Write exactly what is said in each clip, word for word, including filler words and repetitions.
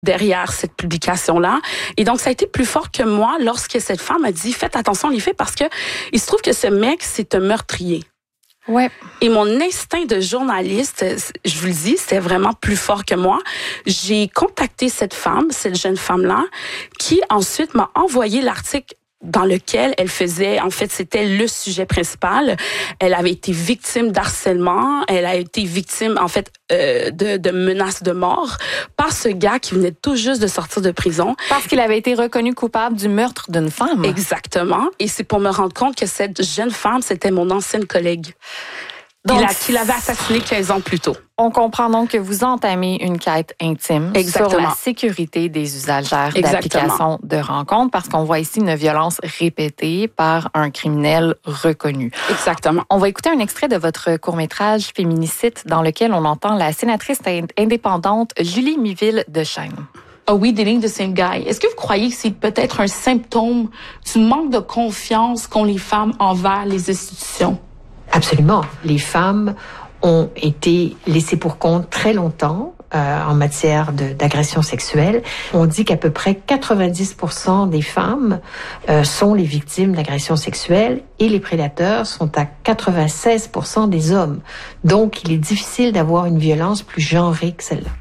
derrière cette publication-là. Et donc, ça a été plus fort que moi lorsque cette femme a dit, faites attention les filles, parce que il se trouve que ce mec, c'est un meurtrier. Ouais. Et mon instinct de journaliste, je vous le dis, c'était vraiment plus fort que moi. J'ai contacté cette femme, cette jeune femme-là, qui ensuite m'a envoyé l'article dans lequel elle faisait, en fait, c'était le sujet principal. Elle avait été victime d'harcèlement, elle a été victime, en fait, euh, de, de menaces de mort par ce gars qui venait tout juste de sortir de prison. Parce qu'il avait été reconnu coupable du meurtre d'une femme. Exactement. Et c'est pour me rendre compte que cette jeune femme, c'était mon ancienne collègue. Donc, qui l'avait assassiné quinze ans plus tôt. On comprend donc que vous entamez une quête intime Exactement. sur la sécurité des usagères Exactement. d'applications de rencontres, parce qu'on voit ici une violence répétée par un criminel reconnu. Exactement. On va écouter un extrait de votre court-métrage Féminicide dans lequel on entend la sénatrice indépendante Julie Miville de Chêne. Are we dating the same guy? Est-ce que vous croyez que c'est peut-être un symptôme du manque de confiance qu'ont les femmes envers les institutions? Absolument. Les femmes ont été laissées pour compte très longtemps euh, en matière de, d'agression sexuelle. On dit qu'à peu près quatre-vingt-dix pour cent des femmes euh, sont les victimes d'agression sexuelle et les prédateurs sont à quatre-vingt-seize pour cent des hommes. Donc, il est difficile d'avoir une violence plus genrée que celle-là.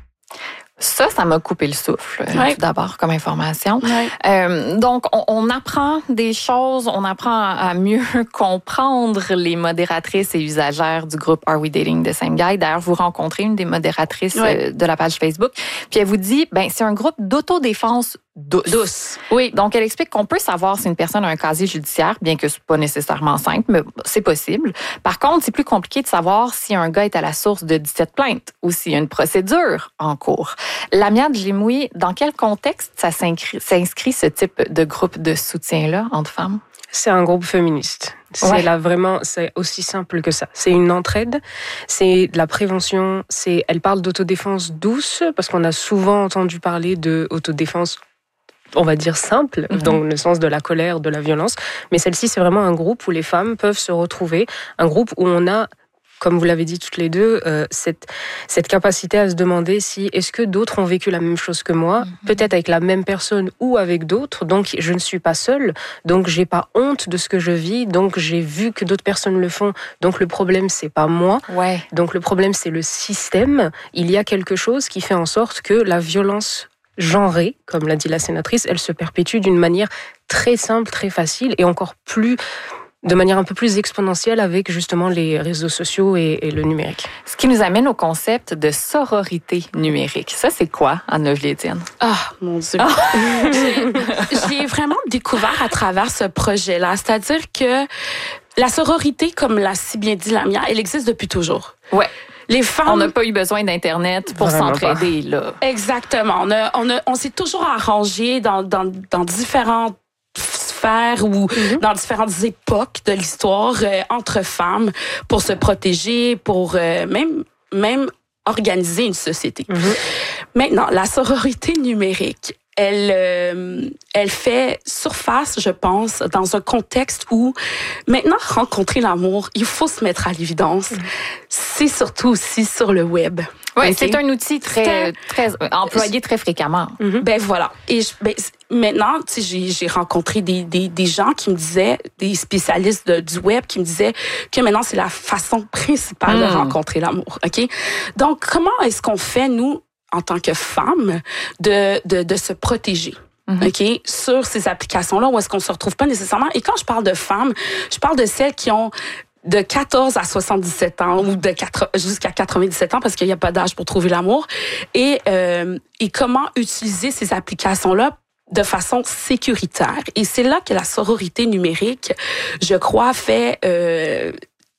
Ça, ça m'a coupé le souffle, ouais. tout d'abord, comme information. Ouais. Euh, donc, on, on apprend des choses, on apprend à mieux comprendre les modératrices et usagères du groupe Are We Dating the Same Guy? D'ailleurs, vous rencontrez une des modératrices ouais. de la page Facebook, puis elle vous dit, ben c'est un groupe d'autodéfense douce. Douce. Oui, donc elle explique qu'on peut savoir si une personne a un casier judiciaire, bien que c'est pas nécessairement simple, mais c'est possible. Par contre, c'est plus compliqué de savoir si un gars est à la source de dix-sept plaintes ou s'il y a une procédure en cours. Lamia Djimoui, dans quel contexte ça s'inscrit, s'inscrit ce type de groupe de soutien-là entre femmes? C'est un groupe féministe. C'est ouais. là vraiment, c'est aussi simple que ça. C'est une entraide, c'est de la prévention, c'est, elle parle d'autodéfense douce, parce qu'on a souvent entendu parler de autodéfense, on va dire simple, mm-hmm. dans le sens de la colère, de la violence. Mais celle-ci, c'est vraiment un groupe où les femmes peuvent se retrouver, un groupe où on a, comme vous l'avez dit toutes les deux, euh, cette, cette capacité à se demander si est-ce que d'autres ont vécu la même chose que moi, mm-hmm. peut-être avec la même personne ou avec d'autres, donc je ne suis pas seule, donc j'ai pas honte de ce que je vis, donc j'ai vu que d'autres personnes le font, donc le problème c'est pas moi, ouais. donc le problème c'est le système. Il y a quelque chose qui fait en sorte que la violence genrée, comme l'a dit la sénatrice, elle se perpétue d'une manière très simple, très facile et encore plus, de manière un peu plus exponentielle avec justement les réseaux sociaux et, et le numérique. Ce qui nous amène au concept de sororité numérique. Ça, c'est quoi, Anne Lovely-Étienne? Ah, mon Dieu! Ah. j'ai, j'ai vraiment découvert à travers ce projet-là, c'est-à-dire que la sororité, comme l'a si bien dit Lamia, elle existe depuis toujours. Ouais. Les femmes, on n'a pas eu besoin d'Internet pour Vraiment s'entraider, pas. Là. Exactement. On, a, on, a, on s'est toujours arrangé dans, dans, dans différentes sphères ou mm-hmm. dans différentes époques de l'histoire euh, entre femmes pour se protéger, pour euh, même, même organiser une société. Mm-hmm. Maintenant, la sororité numérique, elle, euh, elle fait surface, je pense, dans un contexte où maintenant, rencontrer l'amour, il faut se mettre à l'évidence. Mmh. C'est surtout aussi sur le web. Oui, okay? C'est un outil très, très employé très fréquemment. Mmh. Ben voilà. Et je, ben, maintenant, tu sais, j'ai, j'ai rencontré des, des, des gens qui me disaient, des spécialistes de, du web qui me disaient que maintenant, c'est la façon principale mmh. de rencontrer l'amour. OK? Donc, comment est-ce qu'on fait, nous, en tant que femme, de, de, de se protéger. Mm-hmm. OK? Sur ces applications-là, où est-ce qu'on se retrouve pas nécessairement. Et quand je parle de femmes, je parle de celles qui ont de quatorze à soixante-dix-sept ans ou de quatre, jusqu'à quatre-vingt-dix-sept ans, parce qu'il n'y a pas d'âge pour trouver l'amour. Et, euh, et comment utiliser ces applications-là de façon sécuritaire. Et c'est là que la sororité numérique, je crois, fait... Euh,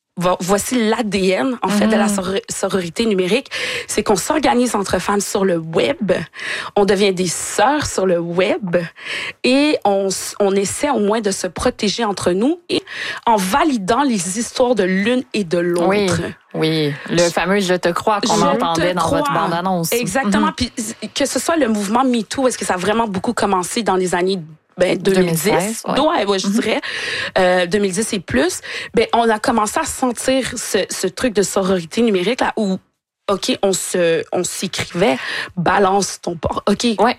Voici l'A D N, en fait, mmh. de la sororité numérique. C'est qu'on s'organise entre femmes sur le web, on devient des sœurs sur le web et on, on essaie au moins de se protéger entre nous et en validant les histoires de l'une et de l'autre. Oui, oui. Le fameux « je te crois » qu'on je entendait dans crois. Votre bande-annonce. Exactement. Mmh. Puis que ce soit le mouvement MeToo, est-ce que ça a vraiment beaucoup commencé dans les années Ben, deux mille dix, deux mille seize, ouais. Ouais, ouais, je mm-hmm. dirais, euh, deux mille dix et plus, ben, on a commencé à sentir ce, ce truc de sororité numérique là où, OK, on se, on s'écrivait, balance ton porte. OK, ouais.